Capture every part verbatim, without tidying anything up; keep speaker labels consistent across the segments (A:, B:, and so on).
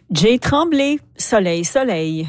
A: Jay Tremblay, Soleil, soleil.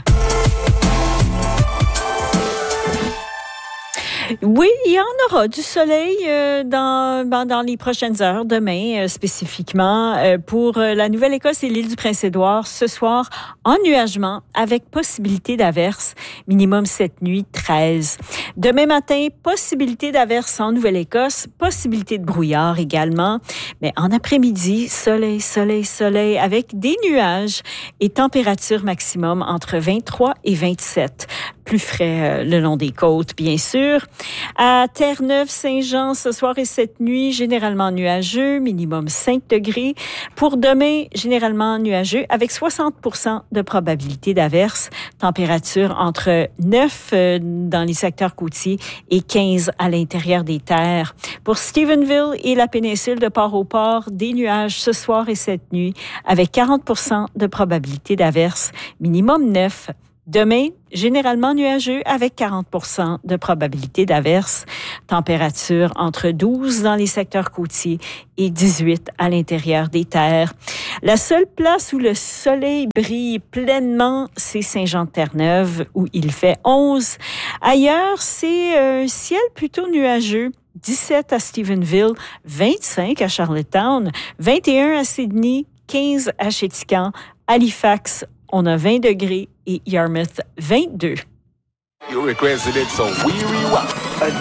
A: Oui, il y en aura du soleil euh, dans, dans les prochaines heures, demain euh, spécifiquement, euh, pour euh, la Nouvelle-Écosse et l'île du Prince-Édouard. Ce soir, ennuagement avec possibilité d'averses, minimum cette nuit, treize. Demain matin, possibilité d'averses en Nouvelle-Écosse, possibilité de brouillard également. Mais en après-midi, soleil, soleil, soleil, avec des nuages et température maximum entre vingt-trois et vingt-sept. Plus frais euh, le long des côtes, bien sûr. À Terre-Neuve-Saint-Jean, ce soir et cette nuit, généralement nuageux, minimum cinq degrés. Pour demain, généralement nuageux, avec soixante pour cent de probabilité d'averse. Température entre neuf euh, dans les secteurs côtiers et quinze à l'intérieur des terres. Pour Stephenville et la péninsule de Port-au-Port, des nuages ce soir et cette nuit, avec quarante pour cent de probabilité d'averse, minimum neuf. Demain, généralement nuageux avec quarante pour cent de probabilité d'averse. Température entre douze dans les secteurs côtiers et dix-huit à l'intérieur des terres. La seule place où le soleil brille pleinement, c'est Saint-Jean-de-Terre-Neuve, où il fait onze. Ailleurs, c'est un ciel plutôt nuageux. dix-sept à Stephenville, vingt-cinq à Charlottetown, vingt et un à Sydney, quinze à Chéticamp, Halifax, on a vingt degrés et Yarmouth, vingt-deux.
B: You requested it, so we rewind.